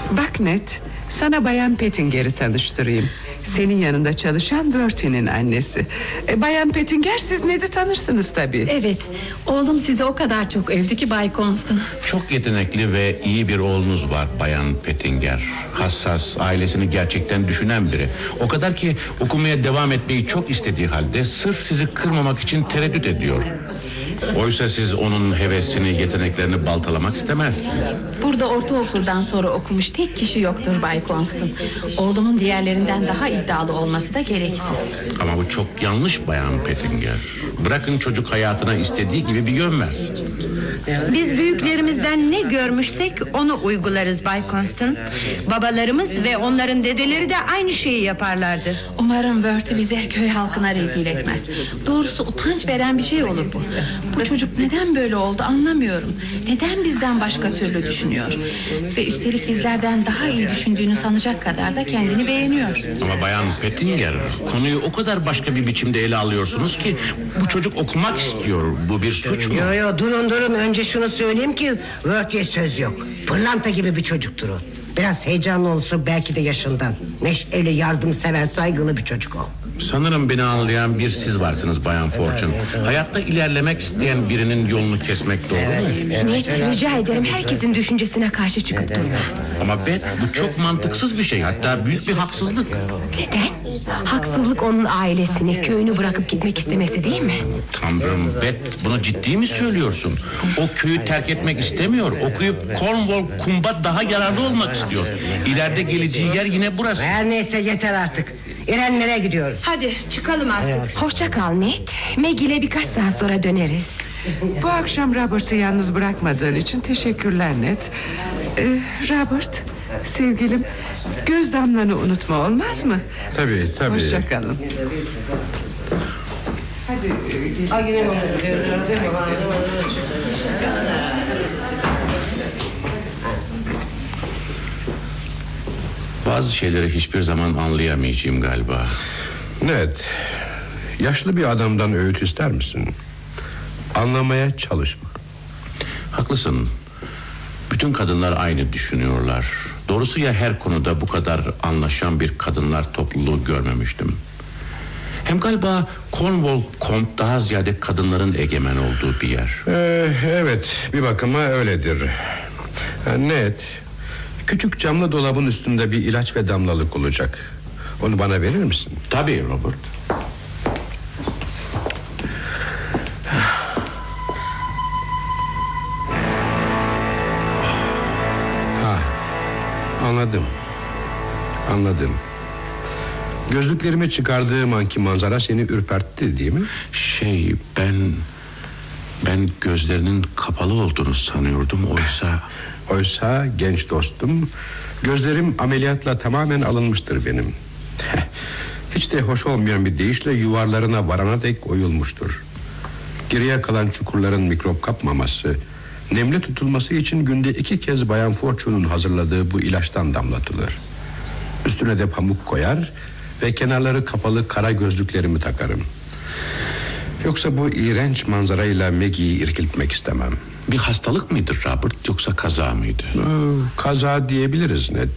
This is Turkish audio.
Bak Ned, sana Bayan Pettinger'i tanıştırayım. Senin yanında çalışan Bertie'nin annesi. Bayan Pettinger, siz Ned'i tanırsınız tabii. Evet, oğlum sizi o kadar çok övdü ki Bay Constant. Çok yetenekli ve iyi bir oğlunuz var Bayan Pettinger. Hassas, ailesini gerçekten düşünen biri. O kadar ki okumaya devam etmeyi çok istediği halde sırf sizi kırmamak için tereddüt ediyor. Oysa siz onun hevesini, yeteneklerini baltalamak istemezsiniz. Burada ortaokuldan sonra okumuş tek kişi yoktur Bay Constant. Oğlumun diğerlerinden daha iddialı olması da gereksiz. Ama bu çok yanlış Bayan Pettinger. Bırakın çocuk hayatına istediği gibi bir yön versin. Biz büyüklerimizden ne görmüşsek onu uygularız Bay Constant. Babalarımız ve onların dedeleri de aynı şeyi yaparlardı. Umarım Bertie bize, köy halkına rezil etmez. Doğrusu utanç veren bir şey olur bu. Bu çocuk neden böyle oldu anlamıyorum. Neden bizden başka türlü düşünüyor? Ve üstelik bizlerden daha iyi düşündüğünü sanacak kadar da kendini beğeniyor. Ama Bayan Pettinger, konuyu o kadar başka bir biçimde ele alıyorsunuz ki bu çocuk okumak istiyor. Bu bir suç mu? Yo durun önce şunu söyleyeyim ki Bertie'ye söz yok. Pırlanta gibi bir çocuktur o. Biraz heyecanlı olsun belki de yaşından. Neşeli, yardımsever, saygılı bir çocuk o. Sanırım beni anlayan bir siz varsınız Bayan Fortune. Hayatta ilerlemek isteyen birinin yolunu kesmek doğru mu? Ned, rica ederim herkesin düşüncesine karşı çıkıp durma. Ama Beth, bu çok mantıksız bir şey. Hatta büyük bir haksızlık. Neden? Haksızlık onun ailesini, köyünü bırakıp gitmek istemesi değil mi? Tanrım Beth, bunu ciddi mi söylüyorsun? O köyü terk etmek istemiyor. Okuyup Cornwall Kumb'a daha yararlı olmak istiyor. İleride geleceği yer yine burası. Her neyse yeter artık. İrenlere gidiyoruz. Hadi çıkalım artık. Hoşça kal Ned. Meg ile birkaç saat sonra döneriz. Bu akşam Robert'ı yalnız bırakmadığın için teşekkürler Ned. Robert, sevgilim, göz damlanı unutma, olmaz mı? Tabii. Hoşça kalın. Bazı şeyleri hiçbir zaman anlayamayacağım galiba. Ned, yaşlı bir adamdan öğüt ister misin? Anlamaya çalışma. Haklısın. Bütün kadınlar aynı düşünüyorlar. Doğrusu ya her konuda bu kadar anlaşan bir kadınlar topluluğu görmemiştim. Hem galiba Cornwall Combe daha ziyade kadınların egemen olduğu bir yer. Evet, bir bakıma öyledir. Ned, küçük camlı dolabın üstünde bir ilaç ve damlalık olacak. Onu bana verir misin? Tabii Robert. Anladım. Gözlüklerimi çıkardığım anki manzara seni ürpertti değil mi? Ben gözlerinin kapalı olduğunu sanıyordum, Oysa genç dostum, gözlerim ameliyatla tamamen alınmıştır benim. Hiç de hoş olmayan bir deyişle yuvarlarına varana dek oyulmuştur. Geriye kalan çukurların mikrop kapmaması, nemli tutulması için günde 2 kez Bayan Fortune'un hazırladığı bu ilaçtan damlatılır. Üstüne de pamuk koyar ve kenarları kapalı kara gözlüklerimi takarım. Yoksa bu iğrenç manzarayla Maggie'yi irkiltmek istemem. Bir hastalık mıdır Robert, yoksa kaza mıydı? Kaza diyebiliriz Ned.